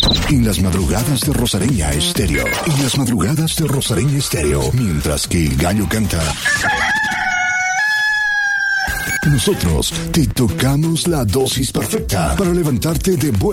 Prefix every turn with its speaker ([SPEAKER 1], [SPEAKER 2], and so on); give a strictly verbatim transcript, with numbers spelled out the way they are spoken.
[SPEAKER 1] En las madrugadas de Rosareña Estéreo. En las madrugadas de Rosareña Estéreo. Mientras que el gallo canta, nosotros te tocamos la dosis perfecta para levantarte de vuelta.